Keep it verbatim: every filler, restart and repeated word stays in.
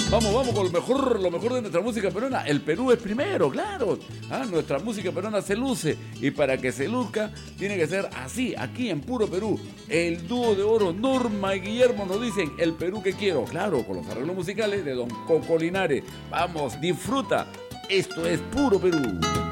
Vamos, vamos con lo mejor, lo mejor de nuestra música peruana. El Perú es primero, claro. Ah, nuestra música peruana se luce. Y para que se luzca, tiene que ser así, aquí en puro Perú. El dúo de oro Norma y Guillermo nos dicen el Perú que quiero. Claro, con los arreglos musicales de Don Coco Linares. Vamos, disfruta. Esto es puro Perú.